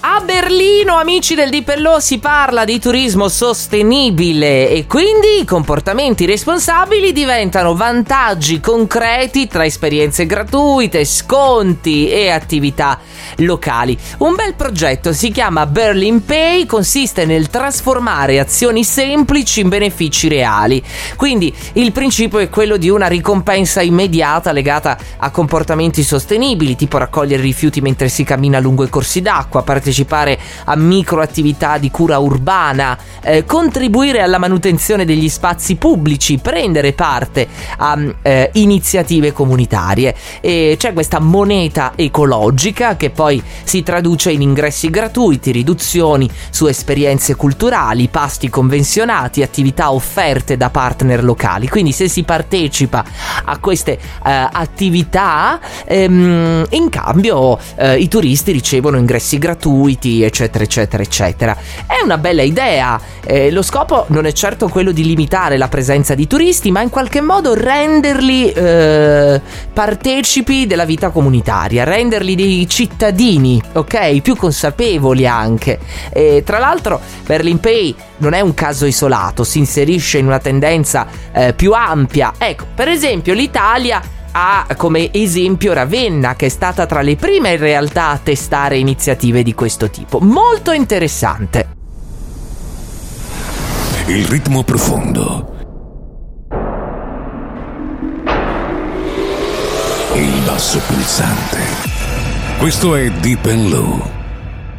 A Berlino, amici del DPLO, si parla di turismo sostenibile e quindi i comportamenti responsabili diventano vantaggi concreti tra esperienze gratuite, sconti e attività locali. Un bel progetto si chiama Berlin Pay, consiste nel trasformare azioni semplici in benefici reali. Quindi il principio è quello di una ricompensa immediata legata a comportamenti sostenibili, tipo raccogliere rifiuti mentre si cammina lungo i corsi d'acqua, partecipare a microattività di cura urbana, contribuire alla manutenzione degli spazi pubblici, prendere parte a iniziative comunitarie. E c'è questa moneta ecologica che poi si traduce in ingressi gratuiti, riduzioni su esperienze culturali, pasti convenzionati, attività offerte da partner locali. Quindi se si partecipa a queste attività, in cambio i turisti ricevono ingressi gratuiti, eccetera eccetera eccetera. È una bella idea. Lo scopo non è certo quello di limitare la presenza di turisti, ma in qualche modo renderli partecipi della vita comunitaria, renderli dei cittadini, ok? Più consapevoli anche. Tra l'altro Berlin Pay non è un caso isolato, si inserisce in una tendenza più ampia. Ecco, per esempio l'Italia ha come esempio Ravenna, che è stata tra le prime in realtà a testare iniziative di questo tipo. Molto interessante. Il ritmo profondo. Il basso pulsante. Questo è Deep and Low.